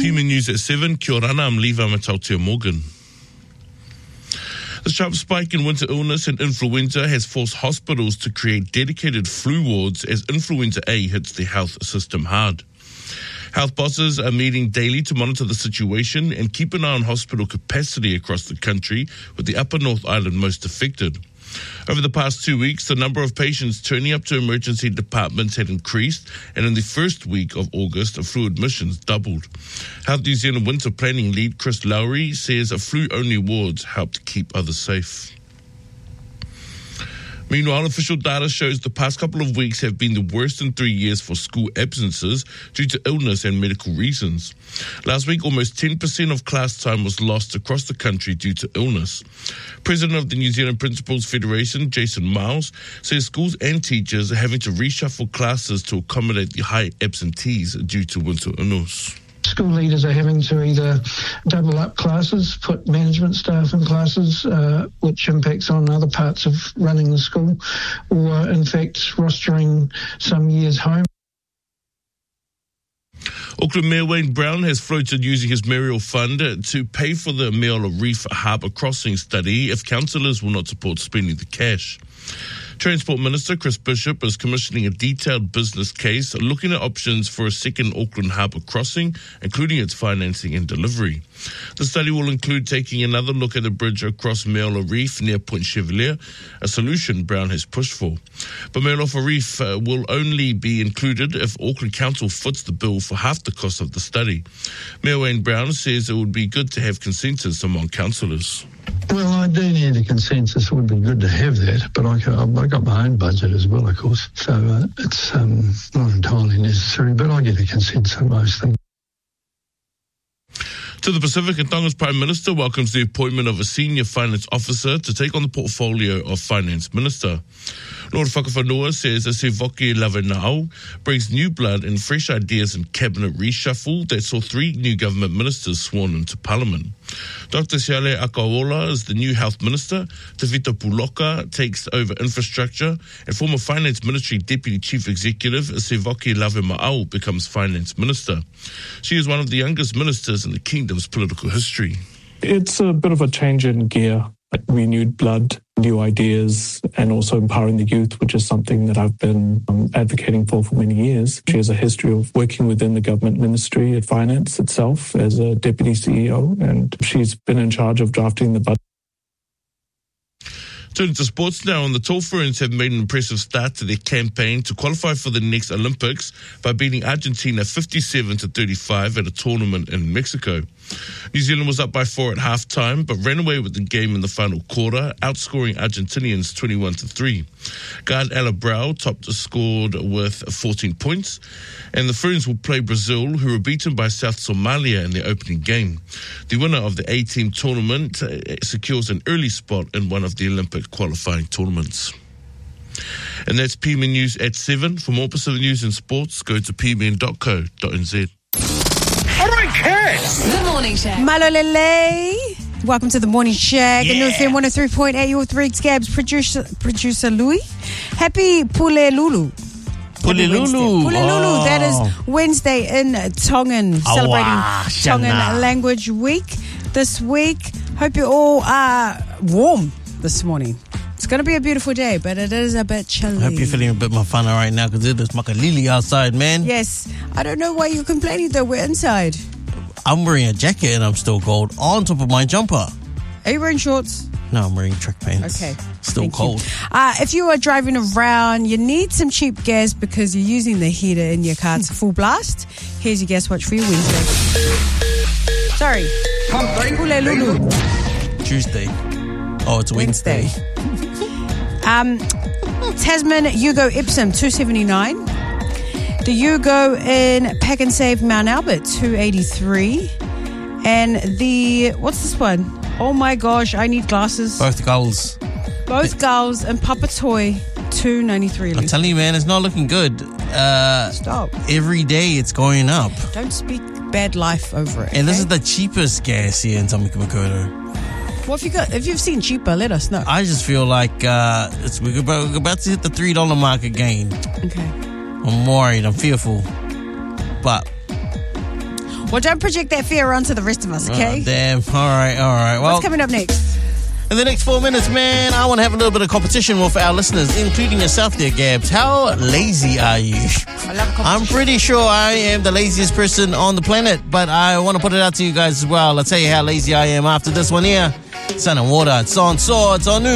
Pima News at 7. Kia orana, I'm Levi Matautia Morgan. The sharp spike in winter illness and influenza has forced hospitals to create dedicated flu wards as influenza A hits the health system hard. Health bosses are meeting daily to monitor the situation and keep an eye on hospital capacity across the country, with the Upper North Island most affected. Over the past 2 weeks, the number of patients turning up to emergency departments had increased, and in the first week of August, flu admissions doubled. Health New Zealand Winter Planning Lead Chris Lowry says flu-only wards helped keep others safe. Meanwhile, official data shows the past couple of weeks have been the worst in 3 years for school absences due to illness and medical reasons. Last week, almost 10% of class time was lost across the country due to illness. President of the New Zealand Principals Federation, Jason Miles, says schools and teachers are having to reshuffle classes to accommodate the high absentees due to winter illness. School leaders are having to either double up classes, put management staff in classes, which impacts on other parts of running the school, or in fact rostering some years home. Auckland Mayor Wayne Brown has floated using his Mayoral Fund to pay for the Meola Reef Harbour Crossing study if councillors will not support spending the cash. Transport Minister Chris Bishop is commissioning a detailed business case looking at options for a second Auckland Harbour crossing, including its financing and delivery. The study will include taking another look at the bridge across Meola Reef near Point Chevalier, a solution Brown has pushed for. But Meola Reef will only be included if Auckland Council foots the bill for half the cost of the study. Mayor Wayne Brown says it would be good to have consensus among councillors. Well, I do need a consensus. It would be good to have that, but I got my own budget as well, of course, so it's not entirely necessary, but I get a consensus on most things. To the Pacific, and Tonga's Prime Minister welcomes the appointment of a senior finance officer to take on the portfolio of Finance Minister. Lord Whakawhanua says Sivoki Lavenau brings new blood and fresh ideas in cabinet reshuffle that saw 3 new government ministers sworn into Parliament. Dr. Siale Akaola is the new Health Minister, Tavita Puloka takes over infrastructure, and former Finance Ministry Deputy Chief Executive Sivoki Lavenau becomes Finance Minister. She is one of the youngest ministers in the kingdom's political history. It's a bit of a change in gear, like renewed blood, new ideas, and also empowering the youth, which is something that I've been advocating for many years. She has a history of working within the government ministry at finance itself as a deputy CEO, and she's been in charge of drafting the budget. Turning to sports now, and the Tall Ferns have made an impressive start to their campaign to qualify for the next Olympics by beating Argentina 57-35 at a tournament in Mexico. New Zealand was up by 4 at halftime, but ran away with the game in the final quarter, outscoring Argentinians 21-3. Guard Ella Brau scored with 14 points, and the Ferns will play Brazil, who were beaten by South Somalia in their opening game. The winner of the A-team tournament secures an early spot in one of the Olympic qualifying tournaments. And that's PMN News at 7. For more Pacific news and sports, go to pmn.co.nz. All right, cats. The Morning Shack. Malolele. Welcome to the Morning Shack. Yeah. And you're 103.8, your 3 Scabs, producer Louis. Happy Pulelulu. Pulelulu. Pulelulu. That is Wednesday in Tongan, celebrating Tongan Language Week this week. Hope you all are warm this morning. It's going to be a beautiful day, but it is a bit chilly. I hope you're feeling a bit more fun right now because it is makalili outside, man. Yes. I don't know why you're complaining though. We're inside. I'm wearing a jacket and I'm still cold on top of my jumper. Are you wearing shorts? No, I'm wearing track pants. Okay. Still Thank cold. You. If you are driving around, you need some cheap gas because you're using the heater in your car to full blast. Here's your gas watch for your Wednesday. Sorry. Pulelulu. Tuesday. Oh, it's Wednesday. Tasman Yugo Epsom 279. The Yugo in Pack and Save Mount Albert 283. And the what's this one? Oh my gosh, I need glasses. Both goals. Both gulls and Papatoy 293. I'm telling you, man, it's not looking good. Stop. Every day it's going up. Don't speak bad life over it. And this is the cheapest gas here in Tamaki Makaurau. Well, if you've seen cheaper, let us know. I just feel like we're about to hit the $3 mark again. Okay. I'm worried. I'm fearful. But Well, don't project that fear onto the rest of us, okay? Oh, damn. All right. Well, what's coming up next? In the next 4 minutes, man, I want to have a little bit of competition with our listeners, including yourself there, Gabs. How lazy are you? I love competition. I'm pretty sure I am the laziest person on the planet, but I want to put it out to you guys as well. I'll tell you how lazy I am after this one here. Sun and Water. It's on Swords on News.